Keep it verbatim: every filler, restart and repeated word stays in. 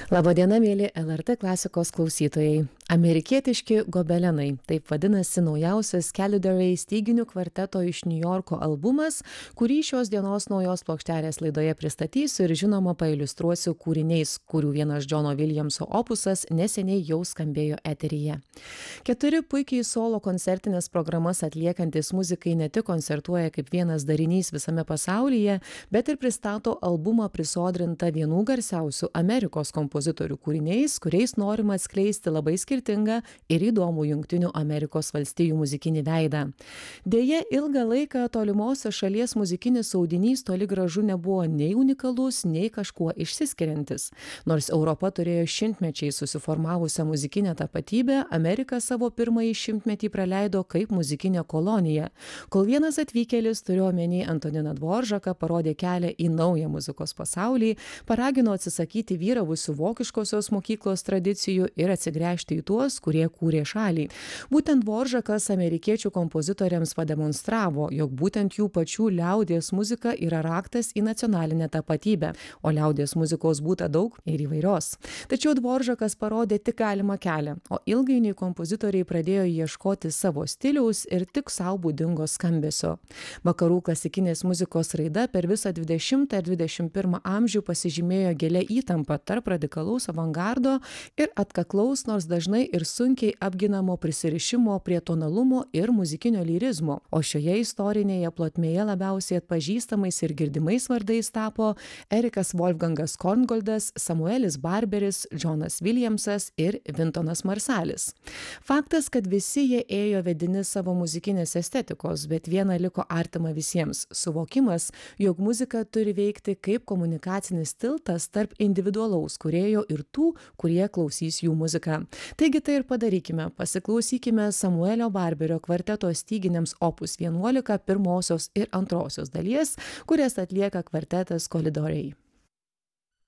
Labadiena, mėly L R T klasikos klausytojai. Amerikietiški gobelenai – taip vadinasi naujausias Calidoray styginių kvarteto iš Niujorko albumas, kurį šios dienos naujos plokštelės laidoje pristatysiu ir žinoma pailiustruosiu kūriniais, kurių vienas Džono Williamso opusas neseniai jau skambėjo eteryje. Keturi puikiai solo koncertinės programas atliekantis muzikai ne tik koncertuoja kaip vienas darinys visame pasaulyje, bet ir pristato albumą prisodrintą vienų garsiausių Amerikos kompozitorių kūriniais, kuriais norima atskleisti labai skirtingą ir įdomų Jungtinių Amerikos valstijų muzikinį veidą. Deja, ilgą laiką tolimosios šalies muzikinis audinys toli gražu nebuvo nei unikalus, nei kažkuo išsiskiriantis. Nors Europa turėjo šimtmečiai susiformavusią muzikinę tapatybę, Amerika savo pirmąjį šimtmetį praleido kaip muzikinė kolonija, kol vienas atvykėlis, turiu omeny Antoniną Dvoržaką, parodė kelią į naują muzikos pasaulį, paragino atsisakyti vyravusių vokiškosios mokyklos tradicijų ir atsigręžti į tuos, kurie kūrė šalį. Būtent Dvoržakas amerikiečių kompozitoriams pademonstravo, jog būtent jų pačių liaudies muzika yra raktas į nacionalinę tapatybę, o liaudies muzikos būta daug ir įvairios. Tačiau Dvoržakas parodė tik galimą kelią, o ilgainiui kompozitoriai pradėjo ieškoti savo stiliaus ir tik savo būdingo skambesio. Vakarų klasikinės muzikos raida per visą dvidešimtą ir dvidešimt pirmą amžių pasižymėjo gilia įtampa tarp radikalaus avangardo ir atkaklaus, nors dažnai ir sunkiai apginamo prisirišimo prie tonalumo ir muzikinio lyrizmo. O šioje istorinėje plotmėje labiausiai atpažįstamais ir girdimais vardais tapo Erikas Wolfgangas Korngoldas, Samuelis Barberis, Džonas Williamsas ir Vintonas Marsalis. Faktas, kad visi jie ėjo vedini savo muzikinės estetikos, bet viena liko artima visiems – suvokimas, jog muzika turi veikti kaip komunikacinis tiltas tarp individualaus kūrėjo ir tų, kurie klausys jų muziką. Taigi tai ir padarykime, pasiklausykime Samuelio Barberio kvarteto styginiams opus vienuolika pirmosios ir antrosios dalies, kurias atlieka kvartetas Calidoray.